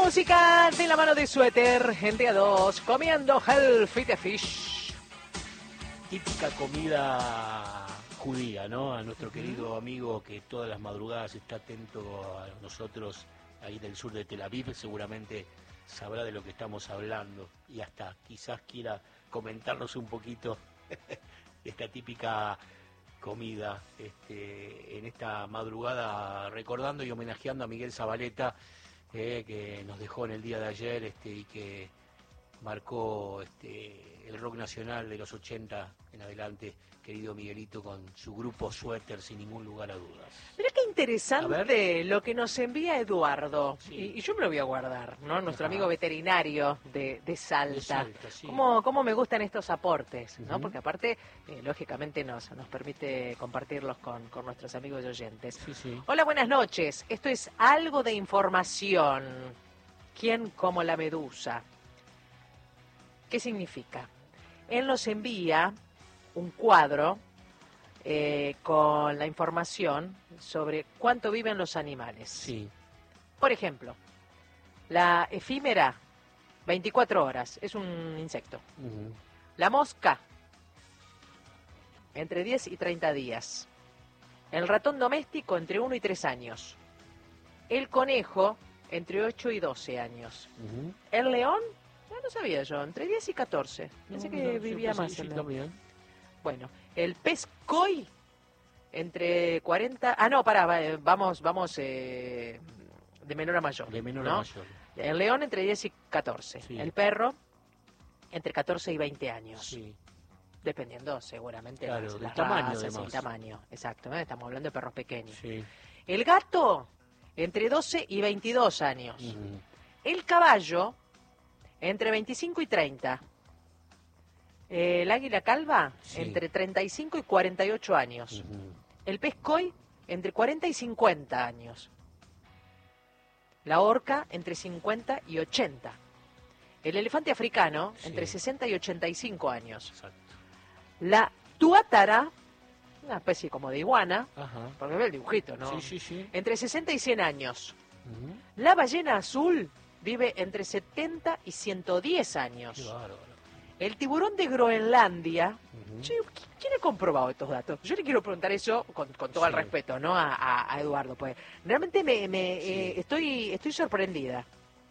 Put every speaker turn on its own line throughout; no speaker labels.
música de la mano de Suéter, gente a dos, comiendo Healthy the Fish.
Típica comida judía, ¿no? A nuestro querido amigo que todas las madrugadas está atento a nosotros ahí del sur de Tel Aviv, seguramente sabrá de lo que estamos hablando y hasta quizás quiera comentarnos un poquito esta típica comida en esta madrugada, recordando y homenajeando a Miguel Zabaleta, que nos dejó en el día de ayer y que marcó el rock nacional de los 80 en adelante, querido Miguelito, con su grupo Suéter, sin ningún lugar a dudas.
Mirá qué interesante lo que nos envía Eduardo, sí. y yo me lo voy a guardar, ¿no? Nuestro amigo veterinario de Salta.
Sí.
¿Cómo me gustan estos aportes, ¿no? Porque aparte, lógicamente nos permite compartirlos con nuestros amigos y oyentes.
Sí.
Hola, buenas noches. Esto es algo de información. ¿Quién como la medusa? ¿Qué significa? Él nos envía un cuadro con la información sobre cuánto viven los animales.
Sí.
Por ejemplo, la efímera, 24 horas, es un insecto. La mosca, entre 10 y 30 días. El ratón doméstico, entre 1 y 3 años. El conejo, entre 8 y 12 años. El león, no sabía yo, entre 10 y 14. Pensé que vivía más.
Sí, también.
Bueno, el pez koi, entre 40... vamos de menor a mayor.
De menor
¿no?
a mayor.
El león, entre 10 y 14.
Sí.
El perro, entre 14 y 20 años.
Sí.
Dependiendo, seguramente,
claro,
las
tamaño,
razas,
además.
el tamaño. Exacto, estamos hablando de perros pequeños.
Sí.
El gato, entre 12 y 22 años. El caballo, entre 25 y 30. El águila calva, entre 35 y 48 años. El pez koi, entre 40 y 50 años. La orca, entre 50 y 80. El elefante africano, entre 60 y 85 años.
Exacto.
La tuátara, una especie como de iguana,
Ajá.
porque ve el dibujito, ¿no?
Sí.
Entre 60 y 100 años. La ballena azul vive entre 70 y 110 años.
Qué bárbaro.
El tiburón de Groenlandia. Che, ¿quién ha comprobado estos datos? Yo le quiero preguntar eso con todo el respeto, ¿no? A Eduardo, pues realmente estoy sorprendida.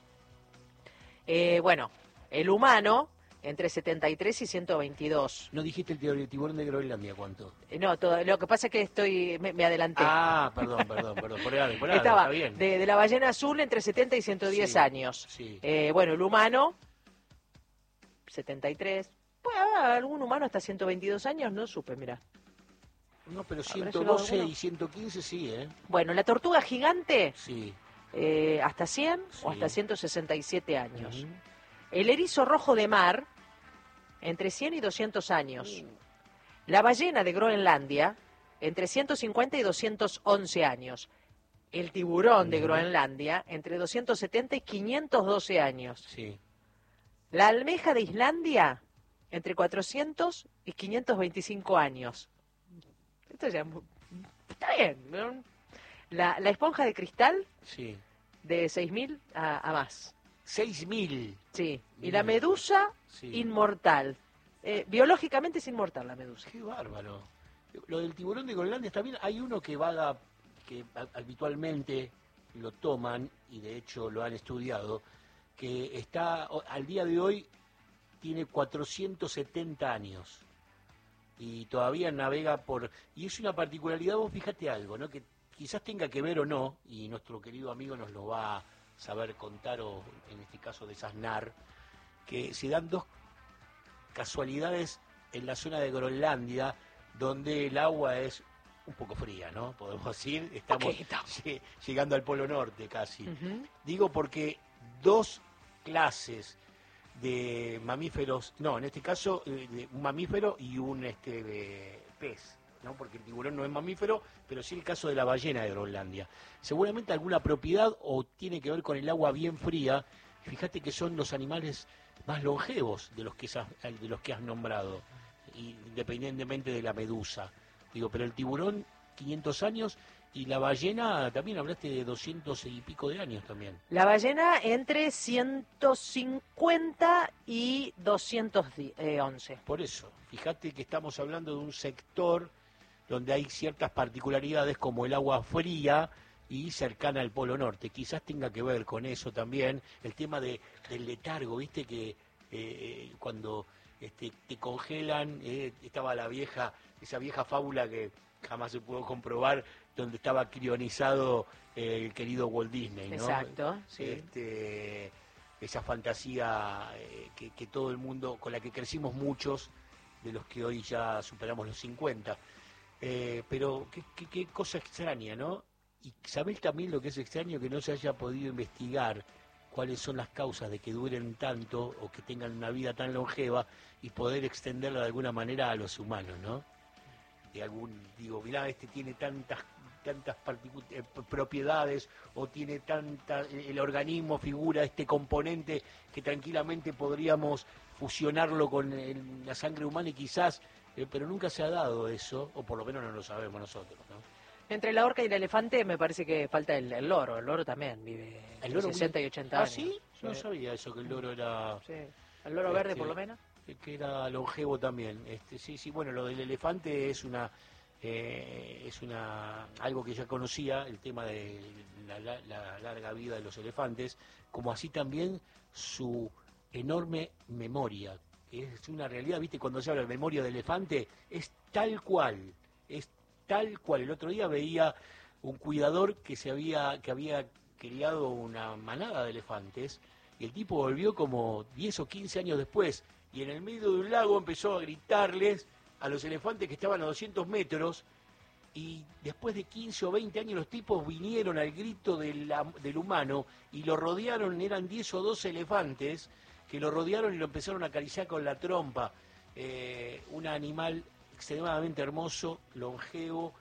Bueno, el humano, entre 73 y 122.
¿No dijiste el tiburón de Groenlandia cuánto?
No, lo que pasa es que me adelanté.
Ah, perdón, por algo,
Estaba
está bien.
De la ballena azul, entre 70 y 110 años.
Sí.
Bueno, el humano, 73. Pues algún humano hasta 122 años, no supe, mira.
No, pero 112 y 115 sí, ¿eh?
Bueno, la tortuga gigante,
Sí.
hasta 100 o hasta 167 años. El erizo rojo de mar, entre 100 y 200 años. La ballena de Groenlandia, entre 150 y 211 años. El tiburón de Groenlandia, entre 270 y 512 años.
Sí.
La almeja de Islandia, entre 400 y 525 años. Esto ya está bien, ¿no? La esponja de cristal,
Sí.
de 6.000 a más.
6.000.
Sí. Y la medusa, inmortal. Biológicamente es inmortal la medusa.
Qué bárbaro. Lo del tiburón de Groenlandia también. Hay uno que vaga, que habitualmente lo toman, y de hecho lo han estudiado, que está, al día de hoy, tiene 470 años. Y todavía navega por... Y es una particularidad, vos fíjate algo, ¿no? Que quizás tenga que ver o no, y nuestro querido amigo nos lo va a saber contar, o en este caso desasnar, que se dan dos casualidades en la zona de Groenlandia, donde el agua es un poco fría, ¿no? Podemos decir, estamos llegando al Polo Norte casi. Digo porque dos clases de mamíferos, no, en este caso de un mamífero y un pez, ¿no? Porque el tiburón no es mamífero, pero sí el caso de la ballena de Groenlandia. Seguramente alguna propiedad o tiene que ver con el agua bien fría. Fíjate que son los animales más longevos de los que has nombrado, independientemente de la medusa. Digo, pero el tiburón, 500 años, Y la ballena, también hablaste de 200 y pico de años también.
La ballena entre 150 y 211.
Por eso, fíjate que estamos hablando de un sector donde hay ciertas particularidades como el agua fría y cercana al Polo Norte. Quizás tenga que ver con eso también, el tema del letargo, viste que cuando te congelan, estaba esa vieja fábula que jamás se pudo comprobar, donde estaba crionizado el querido Walt Disney, ¿no?
Exacto, sí.
Esa fantasía que todo el mundo, con la que crecimos muchos, de los que hoy ya superamos los 50. Pero qué cosa extraña, ¿no? Y ¿sabés también lo que es extraño? Que no se haya podido investigar cuáles son las causas de que duren tanto o que tengan una vida tan longeva y poder extenderla de alguna manera a los humanos, ¿no? Digo, mirá, tiene tantas propiedades o tiene el organismo figura este componente que tranquilamente podríamos fusionarlo con la sangre humana y quizás, pero nunca se ha dado eso, o por lo menos no lo sabemos nosotros, ¿no?
Entre la orca y el elefante me parece que falta el loro. El loro también vive
¿El loro
60 y 80
años?
años.
¿Ah, sí?
Sí.
No sabía eso, que el loro era...
Sí. El loro verde, por lo menos.
Que era longevo también. Sí, bueno, lo del elefante es algo que ya conocía, el tema de la larga vida de los elefantes, como así también su enorme memoria, que es una realidad, viste, cuando se habla de memoria de elefante, es tal cual. El otro día veía un cuidador que había criado una manada de elefantes, y el tipo volvió como 10 o 15 años después, y en el medio de un lago empezó a gritarles a los elefantes que estaban a 200 metros, y después de 15 o 20 años los tipos vinieron al grito del humano y lo rodearon, eran 10 o 12 elefantes que lo rodearon y lo empezaron a acariciar con la trompa. Un animal extremadamente hermoso, longevo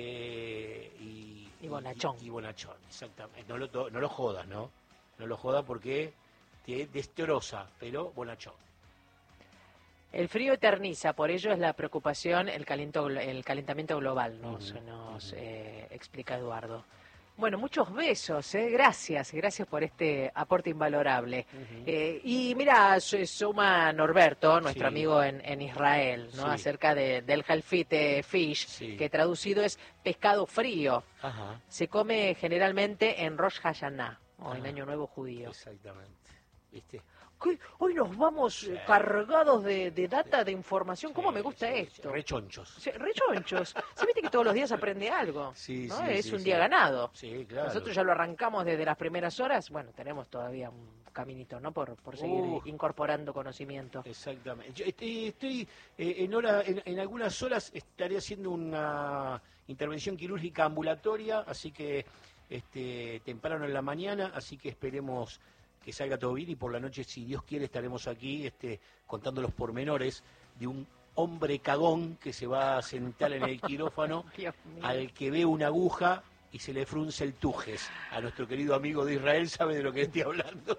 y
bonachón.
Y bonachón, exactamente. No lo jodas, ¿no? No lo jodas porque te destroza, pero bonachón.
El frío eterniza, por ello es la preocupación el calentamiento global, nos explica Eduardo. Bueno, muchos besos, gracias por este aporte invalorable. Y mira, suma Norberto, nuestro amigo en Israel, ¿no? Acerca del halfite fish, que traducido es pescado frío.
Ajá.
Se come generalmente en Rosh Hashanah, o en Año Nuevo Judío.
Exactamente, ¿viste?
Hoy nos vamos cargados de data, de información. ¿Cómo me gusta esto?
Rechonchos.
Rechonchos. ¿Sí viste que todos los días aprende algo?
Sí,
¿no?
sí,
es un día ganado.
Sí, claro.
Nosotros ya lo arrancamos desde las primeras horas. Bueno, tenemos todavía un caminito, ¿no? Por seguir incorporando conocimiento.
Exactamente. Yo estoy en algunas horas estaré haciendo una intervención quirúrgica ambulatoria, así que temprano en la mañana, así que esperemos que salga todo bien y por la noche, si Dios quiere, estaremos aquí contando los pormenores de un hombre cagón que se va a sentar en el quirófano al que ve una aguja y se le frunce el tujes. A nuestro querido amigo de Israel sabe de lo que estoy hablando.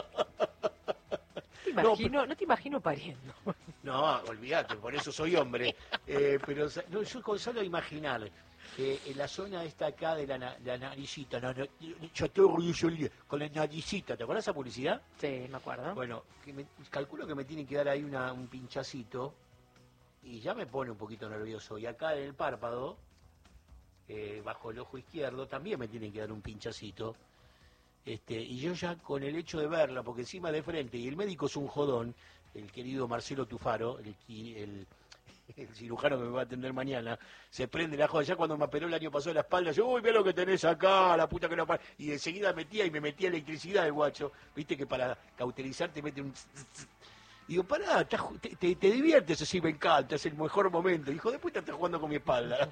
No te imagino pariendo.
No, olvídate, por eso soy hombre. Pero no, yo con solo imaginar en la zona esta acá de la naricita, yo estoy orgulloso con la naricita, ¿te acuerdas esa publicidad?
Sí, me acuerdo.
Bueno, calculo que me tienen que dar ahí un pinchacito y ya me pone un poquito nervioso. Y acá en el párpado, bajo el ojo izquierdo, también me tienen que dar un pinchacito. Y yo ya con el hecho de verla, porque encima de frente, y el médico es un jodón, el querido Marcelo Tufaro, el cirujano que me va a atender mañana, se prende la joda. Ya cuando me operó el año pasado la espalda, yo, uy, mira lo que tenés acá, la puta que no para. Y enseguida me metía electricidad el guacho. Viste que para cauterizar te mete un... Digo, pará, te diviertes así, me encanta, es el mejor momento. Hijo de puta, estás jugando con mi espalda.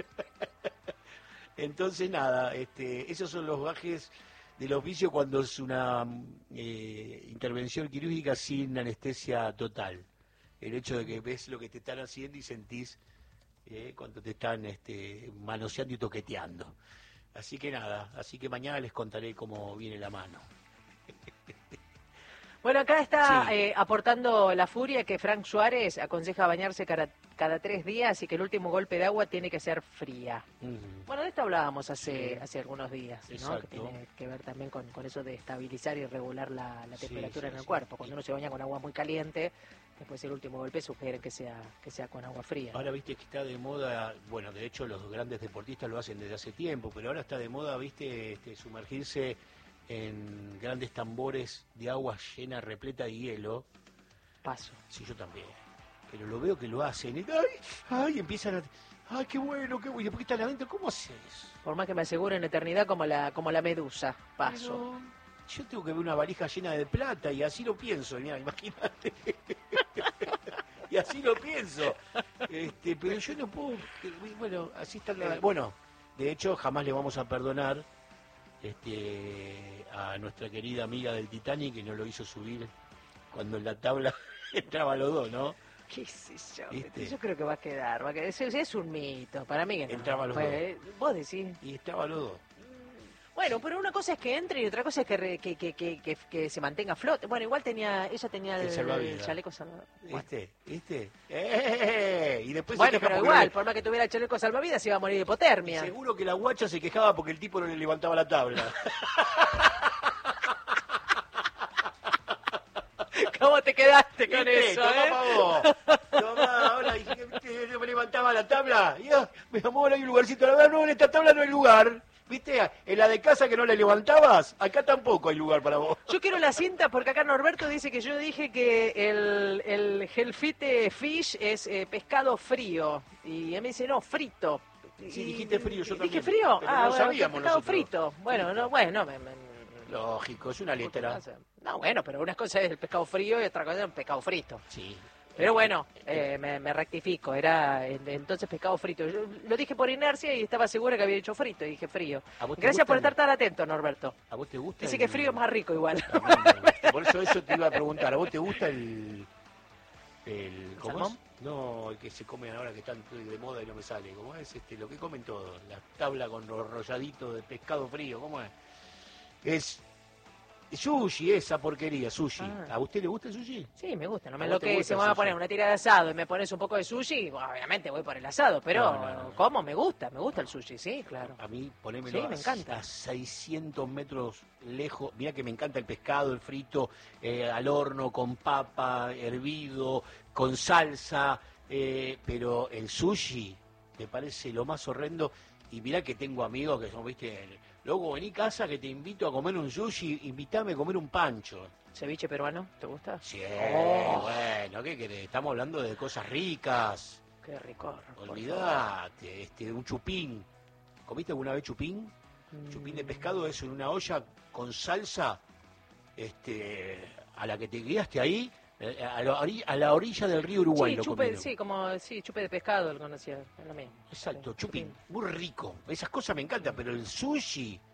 Entonces, nada, esos son los gajes del oficio cuando es una intervención quirúrgica sin anestesia total. El hecho de que ves lo que te están haciendo y sentís cuando te están manoseando y toqueteando. Así que nada, mañana les contaré cómo viene la mano.
Bueno, acá está aportando la furia que Frank Suárez aconseja bañarse cada 3 días y que el último golpe de agua tiene que ser fría.
Ujú.
Bueno, de esto hablábamos hace algunos días, ¿no?
Exacto.
Que tiene que ver también con eso de estabilizar y regular la
Sí,
temperatura
sí,
en el
sí.
cuerpo. Cuando uno se baña con agua muy caliente, después el último golpe sugiere que sea con agua fría.
Ahora viste que está de moda, bueno, de hecho los grandes deportistas lo hacen desde hace tiempo, pero ahora está de moda, viste, sumergirse en grandes tambores de agua llena, repleta de hielo.
Paso.
Sí, yo también. Pero lo veo que lo hacen. Y, ay, empiezan a... Ay, qué bueno, qué bueno. ¿Y después que están adentro? ¿Cómo haces?
Por más que me aseguren eternidad como la medusa. Paso.
Pero yo tengo que ver una valija llena de plata y así lo pienso, mira, imagínate. Y así lo pienso. Pero yo no puedo... Bueno, así está la... Bueno, de hecho, jamás le vamos a perdonar a nuestra querida amiga del Titanic que nos lo hizo subir cuando en la tabla entraban los dos, ¿no?
¿Qué sé yo?
¿Viste?
Yo creo que va a quedar. Es un mito. Para mí que no.
Entraban los
Pues, vos decís.
Y estaban los dos.
Bueno, pero una cosa es que entre y otra cosa es que se mantenga a flote. Bueno, igual ella tenía
El salvavidas.
chaleco salvavidas. Bueno.
¿Viste? Y después
Bueno,
se queja
pero
porque
igual, por más que tuviera el chaleco salvavidas, se iba a morir de hipotermia.
seguro que la guacha se quejaba porque el tipo no le levantaba la tabla.
¿Cómo te quedaste con
¿Viste?
eso,
Tomá pa' vos. Tomá, ahora dije que no me levantaba la tabla. Y, mi amor, hay un lugarcito. La verdad, no, en esta tabla no hay lugar. ¿Viste? En la de casa que no la levantabas, acá tampoco hay lugar para vos.
Yo quiero la cinta porque acá Norberto dice que yo dije que el Hellfite Fish es pescado frío. Y él me dice, no, frito.
Sí, dijiste frío, yo también.
¿Dije frío?
Pero
Ah,
no
bueno,
sabíamos
pescado
nosotros.
frito. Bueno, no, bueno,
Lógico, es una letra.
No, bueno, pero una cosa es el pescado frío y otra cosa es el pescado frito.
Sí.
Pero bueno, me rectifico, era entonces pescado frito. Yo lo dije por inercia y estaba segura que había dicho frito y dije frío.
¿A vos te
Gracias por
gusta
estar tan atento, Norberto.
¿A vos te gusta?
Dice que frío es más rico igual.
A mí me gusta. Por eso te iba a preguntar, ¿a vos te gusta el ¿cómo
salmón?
es? No, el que se come ahora que está de moda y no me sale. ¿Cómo es? Lo que comen todos, la tabla con los rolladitos de pescado frío, ¿cómo es? Es sushi, esa porquería, sushi.
Ah.
¿A usted le gusta el sushi?
Sí, me gusta, no me
¿A vos te
enloquece.
gusta
Me
el
va a
sushi?
poner una tira de asado y me pones un poco de sushi, bueno, obviamente voy por el asado, pero
No.
¿cómo? Me gusta el sushi, sí, claro.
A mí, ponémelo
Sí, me encanta.
a 600 metros lejos. Mira que me encanta el pescado, el frito, al horno, con papa, hervido, con salsa, pero el sushi me parece lo más horrendo. Y mirá que tengo amigos que son, viste, luego vení a casa que te invito a comer un sushi, invítame a comer un pancho.
¿Ceviche peruano? ¿Te gusta?
Sí,
Oh.
bueno, ¿qué querés? Estamos hablando de cosas ricas.
Qué rico. por
Olvidate, un chupín. ¿Comiste alguna vez chupín?
favor.
Chupín de pescado, eso en una olla con salsa, a la que te guiaste ahí, a la orilla del río Uruguay.
Sí,
lo
chupe,
comieron.
chupe de pescado lo conocía, es lo mismo.
Exacto,
Sí,
chupín, muy rico. Esas cosas me encantan, pero el sushi,